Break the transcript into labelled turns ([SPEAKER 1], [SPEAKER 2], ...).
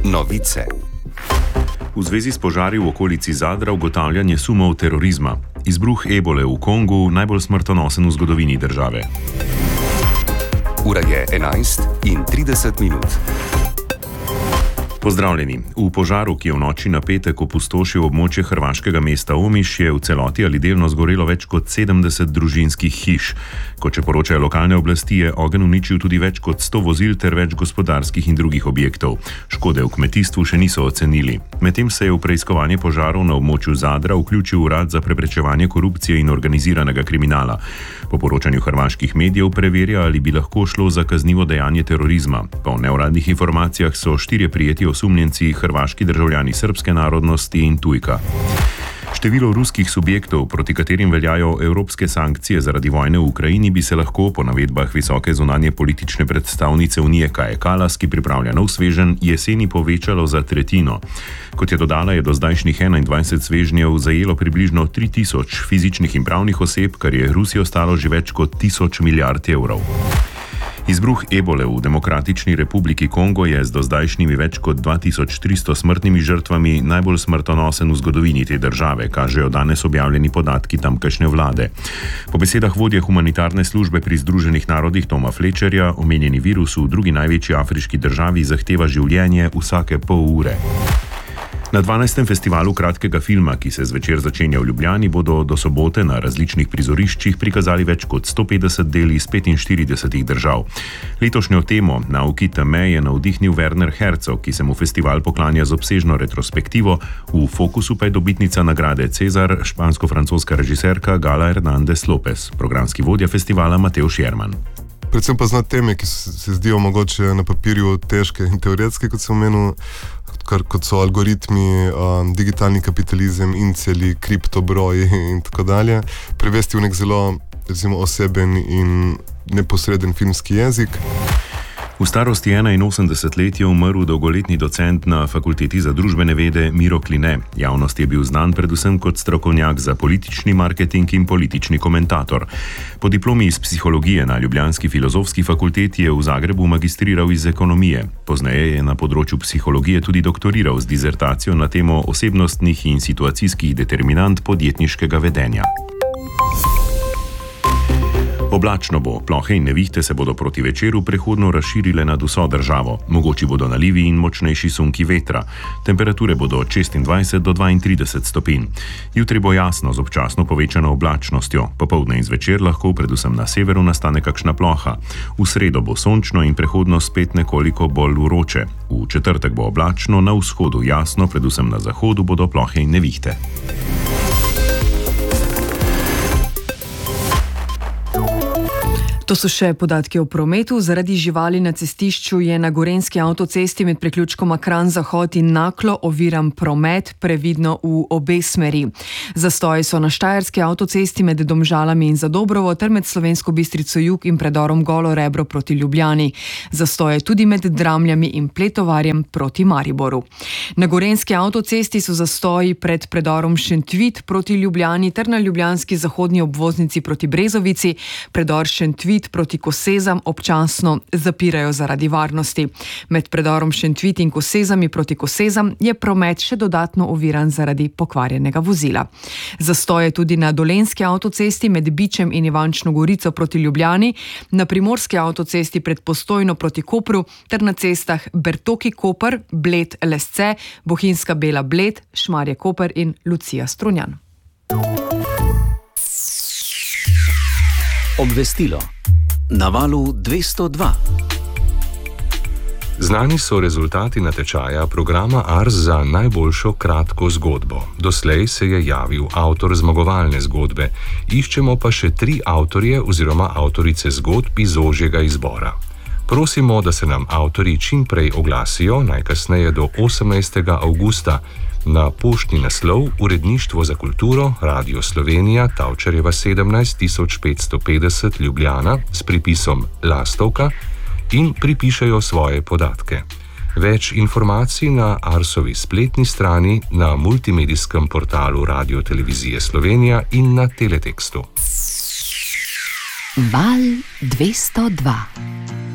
[SPEAKER 1] Novice.
[SPEAKER 2] V zvezi s požari v okolici Zadra ugotavljanje sumov terorizma. Izbruh ebole v Kongu, najbolj smrtonosen v zgodovini države.
[SPEAKER 1] Ura je 11:30.
[SPEAKER 2] Pozdravljeni. V požaru, ki je v noči na petek opustošil območje hrvaškega mesta Omiš, je v celoti ali delno zgorelo več kot 70 družinskih hiš. Kot še poročajo lokalne oblasti, je ogenj uničil tudi več kot 100 vozil ter več gospodarskih in drugih objektov. Škode v kmetijstvu še niso ocenili. Medtem se je v preiskovanje požarov na območju Zadra vključil Urad za preprečevanje korupcije in organiziranega kriminala. Po poročanju hrvaških medijev preverja, ali bi lahko šlo za kaznivo dejanje terorizma. Po neuradnih informacijah so 4 prijeti osumljenci, hrvaški državljani srbske narodnosti in tujka. Število ruskih subjektov, proti katerim veljajo evropske sankcije zaradi vojne v Ukrajini, bi se lahko po navedbah visoke zunanje politične predstavnice Unije Kaje Kallas, ki pripravlja nov sveženj, jeseni povečalo za tretjino. Kot je dodala, je do zdajšnjih 21 svežnjev zajelo približno 3000 fizičnih in pravnih oseb, kar je Rusijo stalo že več kot 1000 milijard evrov. Izbruh ebole v Demokratični republiki Kongo je z dozdajšnjimi več kot 2300 smrtnimi žrtvami najbolj smrtonosen v zgodovini te države, kažejo danes objavljeni podatki tamkajšnje vlade. Po besedah vodje humanitarne službe pri Združenih narodih Toma Fletcherja, omenjeni virus v drugi največji afriški državi zahteva življenje vsake pol ure. Na 12. festivalu kratkega filma, ki se zvečer začenja v Ljubljani, bodo do sobote na različnih prizoriščih prikazali več kot 150 del iz 45 držav. Letošnjo temo Nauki teme je navdihnil Werner Herzog, ki se mu festival poklanja z obsežno retrospektivo, v fokusu pa je dobitnica nagrade Cezar, špansko-francoska režiserka Gala Hernández López, programski vodja festivala Matevž Jerman.
[SPEAKER 3] Predvsem pa znati teme, ki se zdijo mogoče na papirju težke in teoretske, kot sem omenil, kot so algoritmi, digitalni kapitalizem, inceli, kriptobroji in tako dalje, prevesti v nek zelo, recimo, oseben in neposreden filmski jezik.
[SPEAKER 2] V starosti 81 let je umrl dolgoletni docent na Fakulteti za družbene vede Miro Kline. Javnost je bil znan predvsem kot strokovnjak za politični marketing in politični komentator. Po diplomi iz psihologije na ljubljanski filozofski fakulteti je v Zagrebu magistriral iz ekonomije. Pozneje je na področju psihologije tudi doktoriral z dizertacijo na temo osebnostnih in situacijskih determinant podjetniškega vedenja. Oblačno bo, plohe in nevihte se bodo proti večeru prehodno razširile nad vso državo. Mogoči bodo nalivi in močnejši sunki vetra. Temperature bodo od 26 do 32 stopinj. Jutri bo jasno z občasno povečano oblačnostjo. Popoldne in zvečer lahko predvsem na severu nastane kakšna ploha. V sredo bo sončno in prehodno spet nekoliko bolj vroče. V četrtek bo oblačno, na vzhodu jasno, predvsem na zahodu bodo plohe in nevihte.
[SPEAKER 4] To so še podatki o prometu. Zaradi živali na cestišču je na gorenjski avtocesti med priključkoma Kranj-Zahod in Naklo oviran promet, previdno v obe smeri. Zastoji so na štajerski avtocesti med Domžalami in Zadobrovo ter med Slovensko Bistrico jug in predorom Golo Rebro proti Ljubljani. Zastoje tudi med Dramljami in Pletovarjem proti Mariboru. Na gorenjski avtocesti so zastoji pred predorom Šentvit proti Ljubljani ter na ljubljanski zahodni obvoznici proti Brezovici. Predor Šentvit proti Kosezam občasno zapirajo zaradi varnosti. Med predorom Šentvit in Kosezami proti Kosezam je promet še dodatno oviran zaradi pokvarjenega vozila. Zastoje tudi na dolenjski avtocesti med Bičem in Ivančno Gorico proti Ljubljani, na primorski avtocesti pred Postojno proti Kopru ter na cestah Bertoki-Koper, Bled-Lesce, Bohinjska Bela-Bled, Šmarje-Koper in Lucija-Strunjan.
[SPEAKER 1] Obvestilo. Na valu 202.
[SPEAKER 5] Znani so rezultati natečaja programa ARS za najboljšo kratko zgodbo. Doslej se je javil avtor zmagovalne zgodbe. Iščemo pa še 3 avtorje oziroma avtorice zgodb iz ožjega izbora. Prosimo, da se nam avtorji čim prej oglasijo, najkasneje do 18. avgusta, na poštni naslov Uredništvo za kulturo, Radio Slovenija, Tavčarjeva 17 550 Ljubljana s pripisom Lastovka in pripišejo svoje podatke. Več informacij na Arsovi spletni strani, na multimedijskem portalu Radio Televizije Slovenija in na teletekstu.
[SPEAKER 6] Val 202.